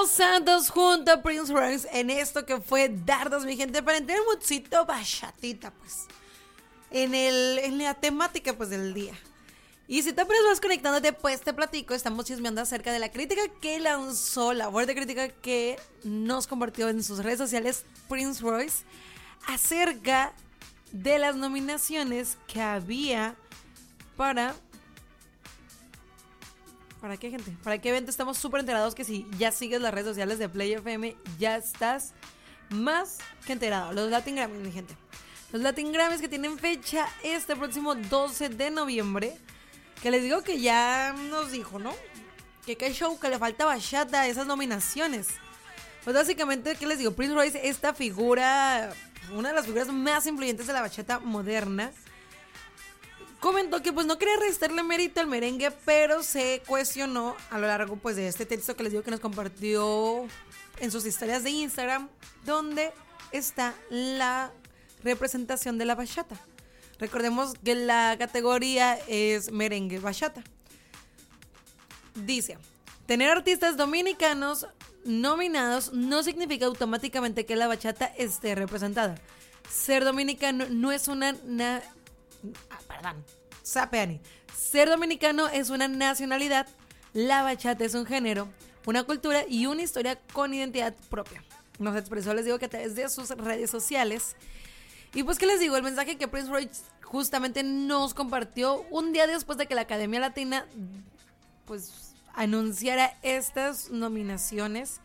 Santos junto a Prince Royce en esto que fue Dardos, mi gente, para entrar en moodcito bachatita, pues, en la temática, pues, del día. Y si te apenas vas conectándote, pues te platico, estamos chismeando acerca de la crítica que lanzó, la fuerte crítica que nos compartió en sus redes sociales Prince Royce acerca de las nominaciones que había ¿Para qué, gente? ¿Para qué evento? Estamos súper enterados que si ya sigues las redes sociales de Play FM, ya estás más que enterado. Los Latin Grammys, mi gente. Los Latin Grammys que tienen fecha este próximo 12 de noviembre. Que les digo que ya nos dijo, ¿no? Que qué show, que le falta bachata a esas nominaciones. Pues básicamente, ¿qué les digo? Prince Royce, esta figura, una de las figuras más influyentes de la bachata moderna, comentó que pues no quería restarle mérito al merengue, pero se cuestionó a lo largo pues de este texto que les digo que nos compartió en sus historias de Instagram, donde está la representación de la bachata. Recordemos que la categoría es merengue bachata. Dice, tener artistas dominicanos nominados no significa automáticamente que la bachata esté representada. Ser dominicano no es Ser dominicano es una nacionalidad, la bachata es un género, una cultura y una historia con identidad propia. Nos expresó, les digo, que a través de sus redes sociales. Y pues, ¿qué les digo? El mensaje que Prince Royce justamente nos compartió un día después de que la Academia Latina pues anunciara estas nominaciones,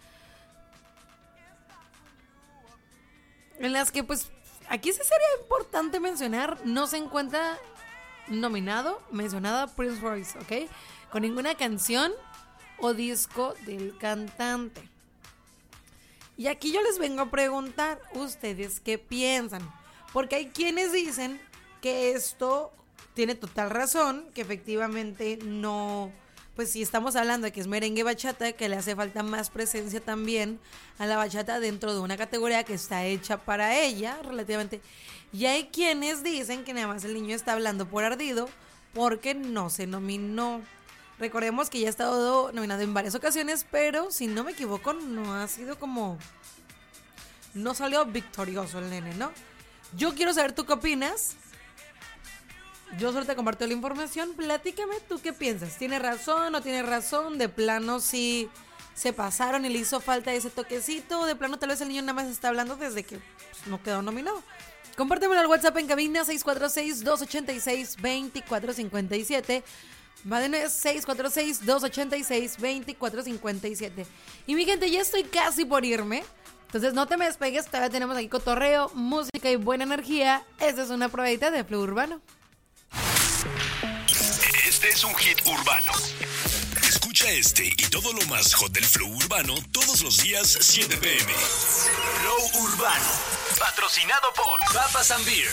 en las que pues aquí sí sería importante mencionar, no se encuentra mencionada Prince Royce, ¿ok? Con ninguna canción o disco del cantante. Y aquí yo les vengo a preguntar, ¿ustedes qué piensan? Porque hay quienes dicen que esto tiene total razón, que efectivamente no, pues si estamos hablando de que es merengue bachata, que le hace falta más presencia también a la bachata dentro de una categoría que está hecha para ella, relativamente. Y hay quienes dicen que nada más el niño está hablando por ardido porque no se nominó. Recordemos que ya ha estado nominado en varias ocasiones, pero si no me equivoco, no ha sido como... no salió victorioso el nene, ¿no? Yo quiero saber tú qué opinas. Yo solo te comparto la información. Platícame tú qué piensas. ¿Tiene razón o no tiene razón? De plano sí se pasaron y le hizo falta ese toquecito. De plano tal vez el niño nada más está hablando desde que pues, no quedó nominado. Compártemelo al WhatsApp en cabina 646-286-2457. Va de nuevo 646-286-2457. Y mi gente, ya estoy casi por irme. Entonces no te me despegues, todavía tenemos aquí cotorreo, música y buena energía. Esta es una probadita de Flow Urbano. Este es un hit urbano. Escucha este y todo lo más hot del Flow Urbano todos los días 7 p.m. Flow Urbano, patrocinado por Papas and Beer.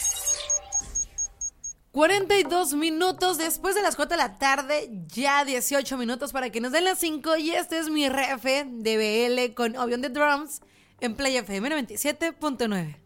42 minutos después de las 4 de la tarde, ya 18 minutos para que nos den las 5. Y este es mi refe de BL con Obi on the Drums en Play FM 97.9.